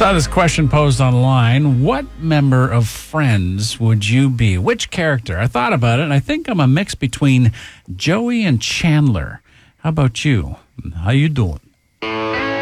Saw this question posed online. What member of Friends would you be? Which character? I thought about it, and I think I'm a mix between Joey and Chandler. How about you? How you doing?